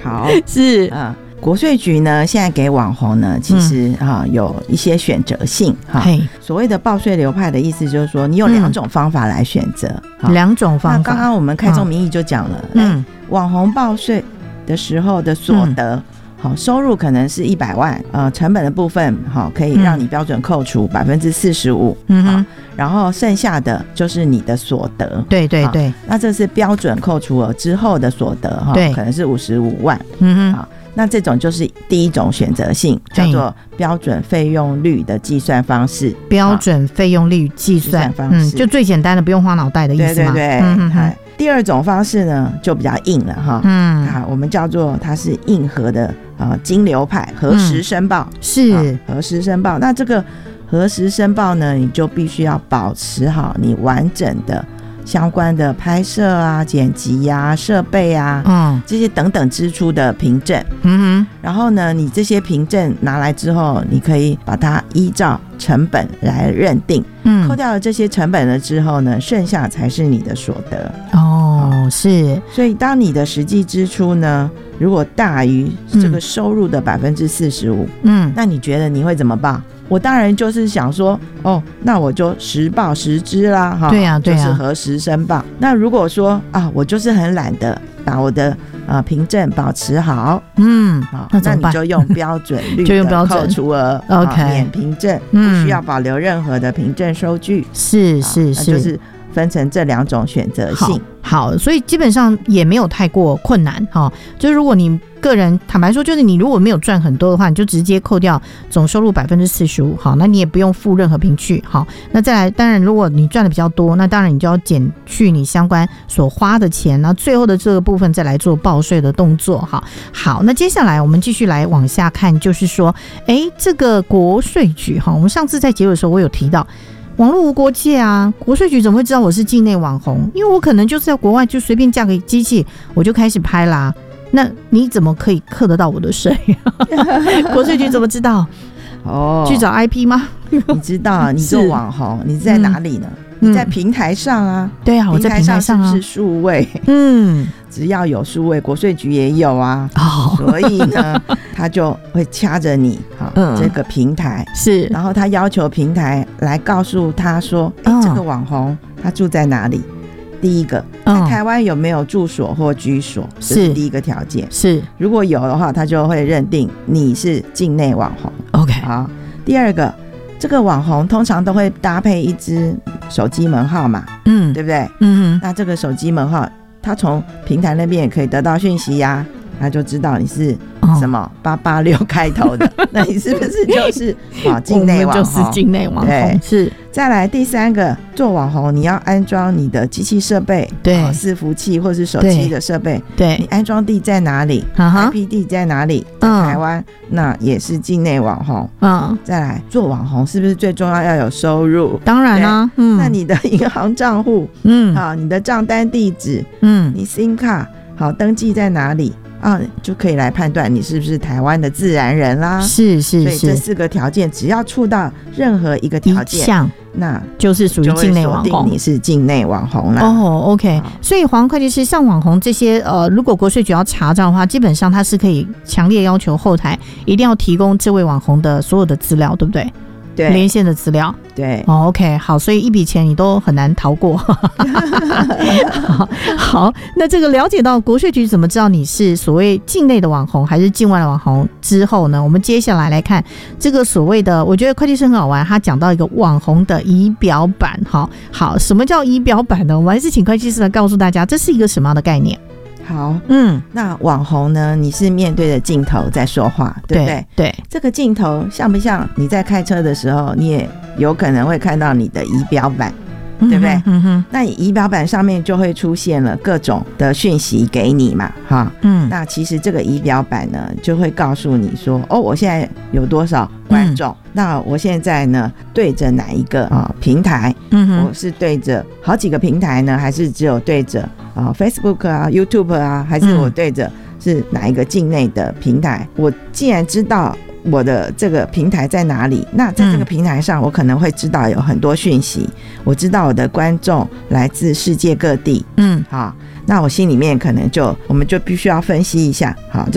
好， 是国税局呢现在给网红呢其实有一些选择性所谓的报税流派的意思就是说你有2种方法来选择 ，2种方法。 那刚刚我们开宗明义就讲了，网红报税的时候的所得收入可能是100万，成本的部分可以让你标准扣除45%，然后剩下的就是你的所得。 对对对， 那这是标准扣除额之后的所得，可能是55万。那这种就是第一种选择性，叫做标准费用率的计算方式。标准费用率计算方式，就最简单的，不用花脑袋的意思吗？对对对。第二种方式呢就比较硬了我们叫做它是硬核的金流派，核实申报。是核实申报。那这个核实申报呢，你就必须要保持好你完整的相关的拍摄啊、剪辑啊、设备啊，这些等等支出的凭证。然后呢，你这些凭证拿来之后，你可以把它依照成本来认定。扣掉了这些成本了之后呢，剩下才是你的所得。是。所以当你的实际支出呢，如果大于这个收入的45%，那你觉得你会怎么报？我当然就是想说，那我就实报实支啦，对啊，对啊，就是核实申报。那如果说我就是很懒得把我的凭证保持好，那你就用标准率的扣除额免凭证，不需要保留任何的凭证收据。是是是，那就是分成这2种选择性。好，所以基本上也没有太过困难就是如果你个人坦白说，就是你如果没有赚很多的话，你就直接扣掉总收入45%，好，那你也不用付任何凭据。好，那再来，当然如果你赚的比较多，那当然你就要减去你相关所花的钱，然后最后的这个部分再来做报税的动作。好，那接下来我们继续来往下看，就是说这个国税局我们上次在结尾的时候我有提到网络无国界啊，国税局怎么会知道我是境内网红？因为我可能就是在国外就随便架个机器我就开始拍啦，那你怎么可以课得到我的税？国税局怎么知道？去找 IP 吗？你知道你做网红你在哪里呢？你在平台上啊。对啊，我在平台上是不是数位？只要有数位，国税局也有啊。所以呢他就会掐着你这个平台是，然后他要求平台来告诉他说这个网红他住在哪里。第一个，在台湾有没有住所或居所，这是第一个条件。是，如果有的话，他就会认定你是境内网红。OK， 好。第二个，这个网红通常都会搭配一支手机门号嘛，对不对？那这个手机门号，他从平台那边也可以得到讯息呀，他就知道你是什么886开头的，那你是不是就是境内网红？我们就是境内网红。是。再来第3个，做网红你要安装你的机器设备，对，伺服器或是手机的设备，对，你安装地在哪里？IP 地在哪里？在台湾，那也是境内网红。再来做网红是不是最重要有收入？当然啊，那你的银行账户，你的账单地址，你 SIM 卡登记在哪里？就可以来判断你是不是台湾的自然人啦。是是是，所以这4个条件只要触到任何一个条件，那就是属于境内网红，你是境内网红啦。OK， 所以黄会计师像网红这些如果国税局要查账的话，基本上他是可以强烈要求后台一定要提供这位网红的所有的资料，对不对？对，连线的资料。对，OK， 好，所以一笔钱你都很难逃过。好，那这个了解到国税局怎么知道你是所谓境内的网红还是境外的网红之后呢，我们接下来来看这个所谓的，我觉得会计师很好玩，他讲到一个网红的仪表板。好，什么叫仪表板呢？我们还是请会计师来告诉大家这是一个什么样的概念。好，那网红呢，你是面对着镜头在说话，对不对？对，这个镜头像不像你在开车的时候，你也有可能会看到你的仪表板，对不对？那你仪表板上面就会出现了各种的讯息给你嘛，那其实这个仪表板呢，就会告诉你说，我现在有多少观众，那我现在呢对着哪一个平台，我是对着好几个平台呢，还是只有对着Facebook 啊 YouTube 啊，还是我对着是哪一个境内的平台？我既然知道我的这个平台在哪里，那在这个平台上我可能会知道有很多讯息，我知道我的观众来自世界各地，好，那我心里面可能我们就必须要分析一下，好，